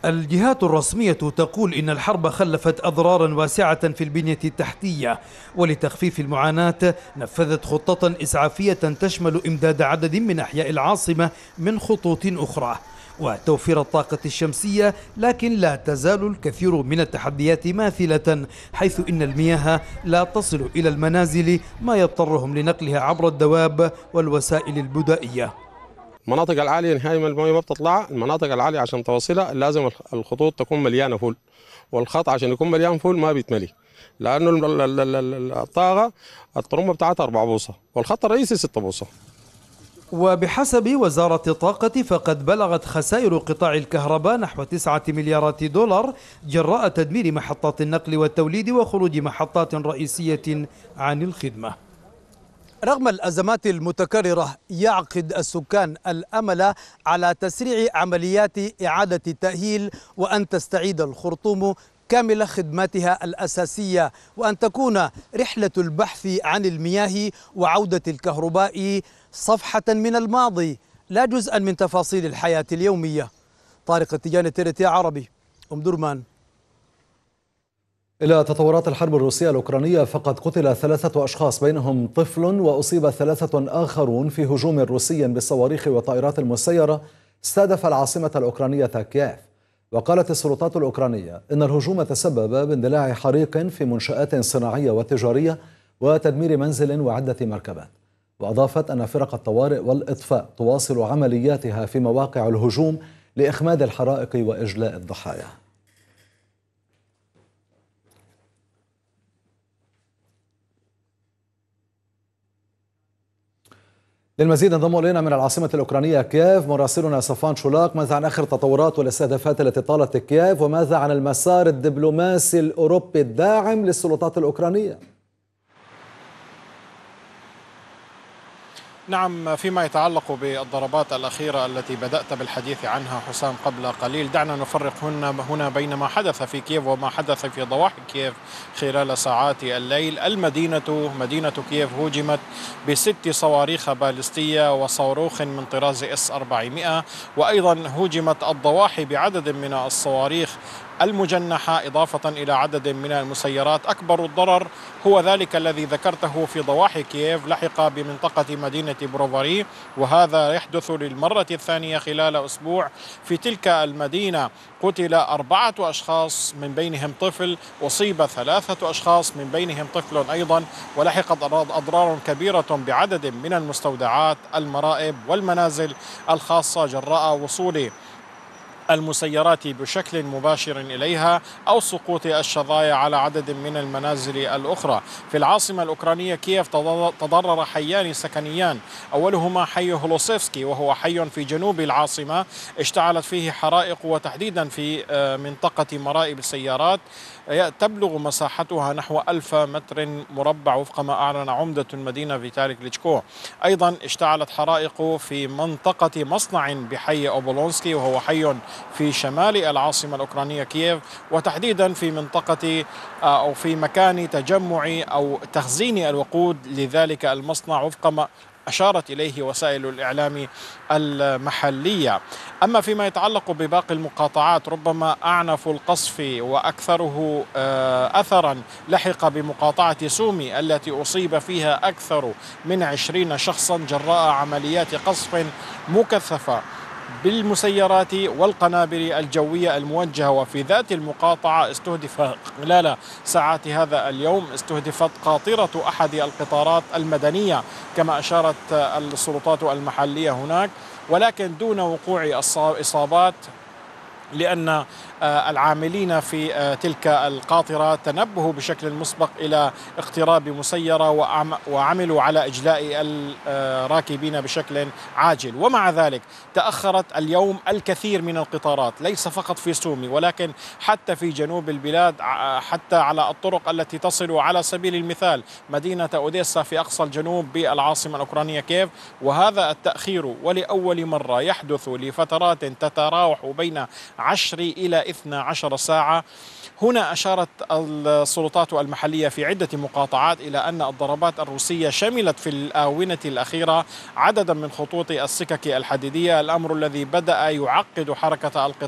الجهات الرسمية تقول إن الحرب خلفت أضرارا واسعة في البنية التحتية، ولتخفيف المعاناة نفذت خطة إسعافية تشمل إمداد عدد من أحياء العاصمة من خطوط أخرى وتوفير الطاقة الشمسية، لكن لا تزال الكثير من التحديات ماثلة، حيث إن المياه لا تصل إلى المنازل، ما يضطرهم لنقلها عبر الدواب والوسائل البدائية. المناطق العالية نهاية المياه ما بتطلع، المناطق العالية عشان توصلها لازم الخطوط تكون مليانة فول، والخط عشان يكون مليان فول ما بيتملي، لأنه الطاقة الطرمبة بتاعتها 4 بوصة والخط الرئيسي 6 بوصة. وبحسب وزارة الطاقة فقد بلغت خسائر قطاع الكهرباء نحو 9 مليارات دولار جراء تدمير محطات النقل والتوليد وخروج محطات رئيسية عن الخدمة. رغم الأزمات المتكررة يعقد السكان الأمل على تسريع عمليات إعادة التأهيل، وأن تستعيد الخرطوم كامل خدماتها الأساسية، وأن تكون رحلة البحث عن المياه وعودة الكهرباء صفحة من الماضي لا جزءا من تفاصيل الحياة اليومية. طارق التجاني، TRT عربي، أم درمان. إلى تطورات الحرب الروسية الأوكرانية، فقد قتل 3 أشخاص بينهم طفل وأصيب 3 آخرون في هجوم روسي بالصواريخ والطائرات المسيرة استهدف العاصمة الأوكرانية كييف. وقالت السلطات الأوكرانية إن الهجوم تسبب باندلاع حريق في منشآت صناعية وتجارية وتدمير منزل وعدة مركبات. وأضافت أن فرق الطوارئ والإطفاء تواصل عملياتها في مواقع الهجوم لإخماد الحرائق وإجلاء الضحايا. للمزيد انضم إلينا من العاصمة الأوكرانية كييف مراسلنا صفان شولاق. ماذا عن آخر التطورات والاستهدافات التي طالت كييف، وماذا عن المسار الدبلوماسي الأوروبي الداعم للسلطات الأوكرانية؟ نعم، فيما يتعلق بالضربات الأخيرة التي بدأت بالحديث عنها حسام قبل قليل، دعنا نفرق هنا بين ما حدث في كييف وما حدث في ضواحي كييف خلال ساعات الليل. مدينة كييف هوجمت ب6 صواريخ باليستية وصاروخ من طراز S-400، وأيضا هوجمت الضواحي بعدد من الصواريخ المجنحة إضافة إلى عدد من المسيرات. أكبر الضرر هو ذلك الذي ذكرته في ضواحي كييف، لحق بمنطقة مدينة بروفاري، وهذا يحدث للمرة الثانية خلال أسبوع. في تلك المدينة قتل 4 أشخاص من بينهم طفل، أصيب 3 أشخاص من بينهم طفل أيضا، ولحقت أضرار كبيرة بعدد من المستودعات، المرائب والمنازل الخاصة جراء وصول المسيرات بشكل مباشر إليها أو سقوط الشظايا على عدد من المنازل الأخرى. في العاصمة الأوكرانية كييف تضرر حيان سكنيان، أولهما حي هولوسيفسكي وهو حي في جنوب العاصمة، اشتعلت فيه حرائق وتحديدا في منطقة مرائب السيارات تبلغ مساحتها نحو 1000 متر مربع وفق ما أعلن عمدة المدينة فيتالي كليتشكو. أيضا اشتعلت حرائق في منطقة مصنع بحي أوبولونسكي وهو حي في شمال العاصمة الأوكرانية كييف، وتحديدا في منطقة أو في مكان تجمع أو تخزين الوقود لذلك المصنع وفق ما أشارت إليه وسائل الإعلام المحلية. أما فيما يتعلق بباقي المقاطعات، ربما أعنف القصف وأكثره أثرا لحق بمقاطعة سومي التي أصيب فيها أكثر من 20 شخصا جراء عمليات قصف مكثفة بالمسيرات والقنابل الجوية الموجهة. وفي ذات المقاطعة استهدف خلال ساعات هذا اليوم استهدفت قاطرة أحد القطارات المدنية كما أشارت السلطات المحلية هناك، ولكن دون وقوع إصابات، لأن العاملين في تلك القاطرة تنبهوا بشكل مسبق إلى اقتراب مسيرة وعملوا على إجلاء الراكبين بشكل عاجل. ومع ذلك تأخرت اليوم الكثير من القطارات، ليس فقط في سومي ولكن حتى في جنوب البلاد، حتى على الطرق التي تصل على سبيل المثال مدينة أوديسا في أقصى الجنوب بالعاصمة الأوكرانية كييف. وهذا التأخير ولأول مرة يحدث لفترات تتراوح بين 10 إلى 12 ساعة. هنا أشارت السلطات المحلية في عدة مقاطعات إلى أن الضربات الروسية شملت في الآونة الأخيرة عددا من خطوط السكك الحديدية، الأمر الذي بدأ يعقد حركة القطار